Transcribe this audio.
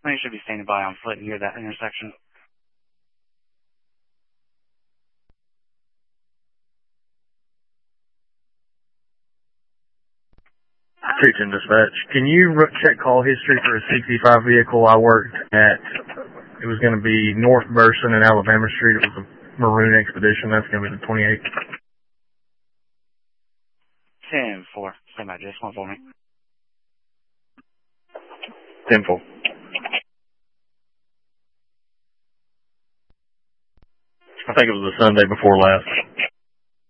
You should be standing by on foot near that intersection. Teaching dispatch. Can you check call history for a 65 vehicle I worked at? It was going to be North Burson and Alabama Street. It was a maroon expedition. That's going to be the 28th. 10-4. Stand by, just one for me. 10-4. I think it was the Sunday before last.